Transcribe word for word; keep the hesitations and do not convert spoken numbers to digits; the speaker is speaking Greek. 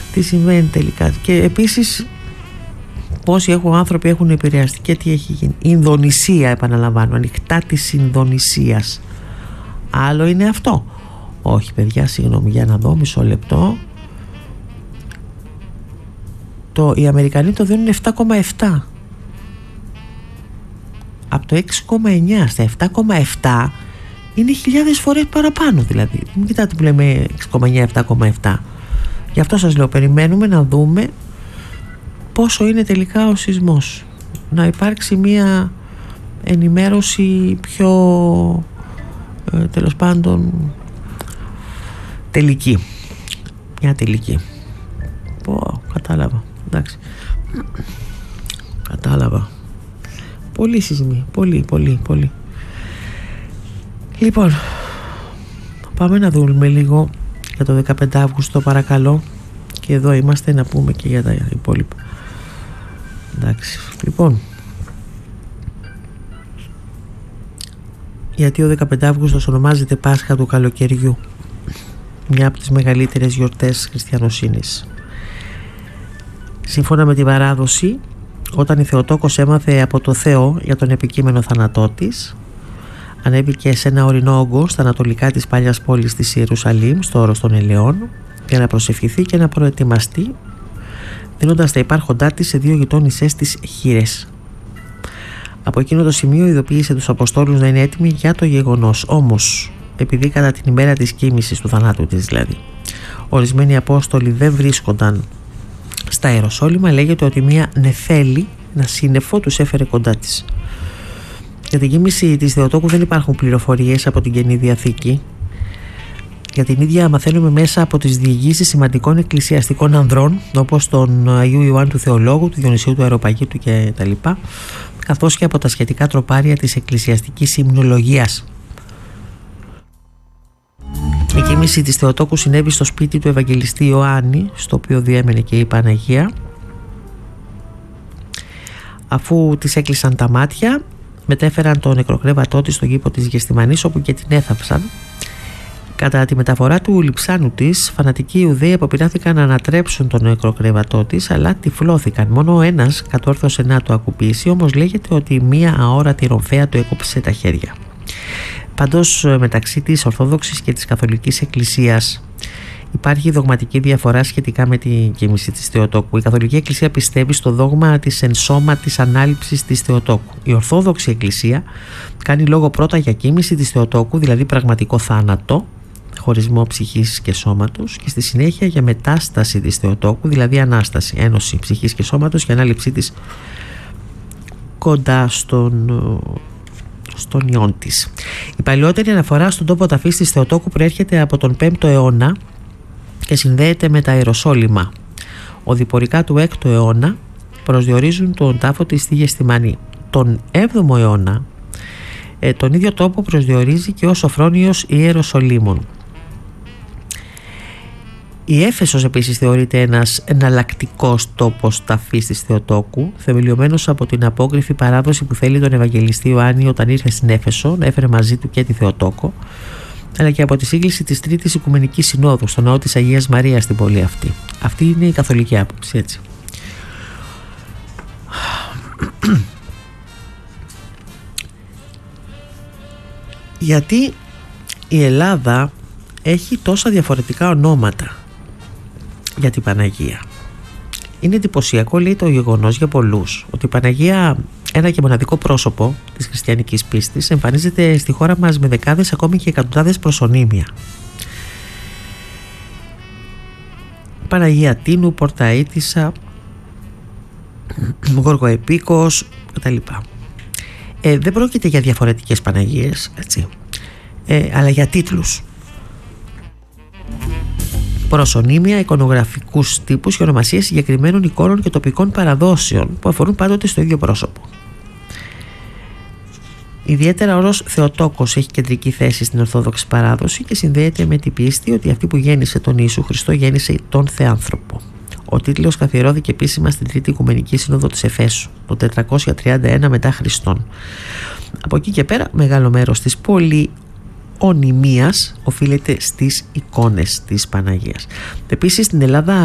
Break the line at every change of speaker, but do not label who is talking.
τι συμβαίνει τελικά. Και επίσης πόσοι έχουν, άνθρωποι έχουν επηρεαστεί και τι έχει γίνει. Η Ινδονησία, επαναλαμβάνω, ανοιχτά της Ινδονησίας. Άλλο είναι αυτό. Όχι παιδιά, συγγνώμη, για να δω, μισό λεπτό. Το, οι Αμερικανοί το δίνουν επτά κόμμα επτά. Από το έξι κόμμα εννιά στα επτά κόμμα επτά είναι χιλιάδες φορές παραπάνω δηλαδή. Μην κοιτάτε που λέμε έξι κόμμα εννιά επτά κόμμα επτά. Γι' αυτό σας λέω, περιμένουμε να δούμε πόσο είναι τελικά ο σεισμός. Να υπάρξει μία ενημέρωση πιο ε, τέλος πάντων τελική. Μια τελική. Πω, κατάλαβα. Εντάξει. Κατάλαβα. Πολύ σεισμοί. Πολύ, πολύ, πολύ. Λοιπόν, πάμε να δούμε λίγο για το δεκαπέντε Αυγούστου, παρακαλώ. Και εδώ είμαστε να πούμε και για τα υπόλοιπα. Εντάξει. Λοιπόν, γιατί ο δεκαπέντε Αυγούστος ονομάζεται Πάσχα του καλοκαιριού, μια από τις μεγαλύτερες γιορτές της χριστιανοσύνης. Σύμφωνα με τη παράδοση, όταν η Θεοτόκος έμαθε από το Θεό για τον επικείμενο θάνατό της, ανέβηκε σε ένα ορεινό όγκο στα ανατολικά της παλιάς πόλης της Ιερουσαλήμ, στο όρος των Ελαιών, για να προσευχηθεί και να προετοιμαστεί, δίνοντας τα υπάρχοντά της σε δύο γειτόνισσές της χήρες. Από εκείνο το σημείο ειδοποίησε τους Αποστόλους να είναι έτοιμοι για το γεγονός. Όμως, επειδή κατά την ημέρα της κοίμησης του θανάτου της δηλαδή, ορισμένοι Απόστολοι δεν βρίσκονταν στα Ιεροσόλυμα, λέγεται ότι μια νεφέλη, ένα σύννεφο, τους έφερε κοντά της. Για την κοίμηση της Θεοτόκου δεν υπάρχουν πληροφορίες από την Καινή Διαθήκη. Για την ίδια μαθαίνουμε μέσα από τις διηγήσεις σημαντικών εκκλησιαστικών ανδρών, όπως τον Αγίου Ιωάννου του Θεολόγου, του Διονυσίου του Αεροπαγίτου κτλ., καθώς και από τα σχετικά τροπάρια της εκκλησιαστικής υμνολογίας. Η κοίμηση της Θεοτόκου συνέβη στο σπίτι του Ευαγγελιστή Ιωάννη, στο οποίο διέμενε και η Παναγία. Αφού της έκλεισαν τα μάτια, μετέφεραν το νεκροκρέβατό της στον κήπο της Γεστημανής, όπου και την έθαψαν. Κατά τη μεταφορά του λειψάνου της, φανατικοί Ιουδαίοι αποπειράθηκαν να ανατρέψουν τον νεκροκρέβατό της, αλλά τυφλώθηκαν. Μόνο ο ένας κατόρθωσε να το ακουπήσει, όμως λέγεται ότι μία αόρατη ρομφαία του έκοψε τα χέρια. Παντός, μεταξύ της Ορθόδοξης και της Καθολικής Εκκλησίας υπάρχει δογματική διαφορά σχετικά με την κοίμηση της Θεοτόκου. Η Καθολική Εκκλησία πιστεύει στο δόγμα της ενσώματης ανάληψης της Θεοτόκου. Η Ορθόδοξη Εκκλησία κάνει λόγο πρώτα για κοίμηση της Θεοτόκου, δηλαδή πραγματικό θάνατο, χωρισμό ψυχής και σώματος, και στη συνέχεια για μετάσταση της Θεοτόκου, δηλαδή ανάσταση, ένωση ψυχής και σώματος και ανάληψή της κοντά στον, στον ιόν της. Η παλαιότερη αναφορά στον τόπο ταφής της Θεοτόκου προέρχεται από τον πέμπτο αιώνα και συνδέεται με τα Ιεροσόλυμα. Οδηπορικά του έκτου αιώνα προσδιορίζουν τον τάφο της στη Γεστημανή. Τον έβδομο αιώνα ε, τον ίδιο τόπο προσδιορίζει και ο Σοφρόνιος Ιεροσολύμων. Η Έφεσος επίσης θεωρείται ένας εναλλακτικός τόπος ταφής της Θεοτόκου, θεμελιωμένος από την απόκριφη παράδοση που θέλει τον Ευαγγελιστή Ιωάννη όταν ήρθε στην Έφεσο να έφερε μαζί του και τη Θεοτόκο, αλλά και από τη σύγκληση της Τρίτης Οικουμενικής Συνόδου στο ναό της Αγίας Μαρίας στην πόλη αυτή. Αυτή είναι η καθολική άποψη, έτσι. Γιατί η Ελλάδα έχει τόσα διαφορετικά ονόματα για την Παναγία? Είναι εντυπωσιακό, λέει, το γεγονός για πολλούς ότι η Παναγία, ένα και μοναδικό πρόσωπο της χριστιανικής πίστης, εμφανίζεται στη χώρα μας με δεκάδες, ακόμη και εκατοντάδες προσωνύμια. Παναγία Τίνου, Πορταΐτισσα, Γοργοεπίκος κτλ. Ε, δεν πρόκειται για διαφορετικές Παναγίες, έτσι, ε, αλλά για τίτλους, προσωνύμια, εικονογραφικούς τύπους και ονομασίες συγκεκριμένων εικόνων και τοπικών παραδόσεων που αφορούν πάντοτε στο ίδιο πρόσωπο. Ιδιαίτερα ο όρος Θεοτόκος έχει κεντρική θέση στην Ορθόδοξη παράδοση και συνδέεται με την πίστη ότι αυτή που γέννησε τον Ιησού Χριστό γέννησε τον Θεάνθρωπο. Ο τίτλος καθιερώθηκε επίσημα στην Τρίτη Οικουμενική Σύνοδο της Εφέσου το τετρακόσια τριάντα ένα μετά Χριστόν. Από εκεί και πέρα μεγάλο μέρος της πολυονυμίας οφείλεται στις εικόνες της Παναγίας. Επίσης στην Ελλάδα